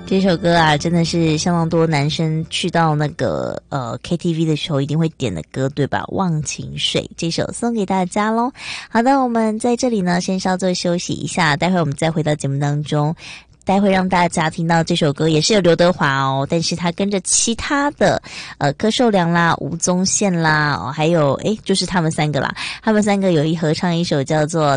这首歌啊，真的是相当多男生去到那个KTV 的时候一定会点的歌，对吧？忘情水这首送给大家咯。好的，我们在这里呢先稍作休息一下，待会我们再回到节目当中。待会让大家听到这首歌也是有刘德华哦，但是他跟着其他的柯受良啦、吴宗宪啦，还有就是他们三个啦，他们三个有合唱一首叫做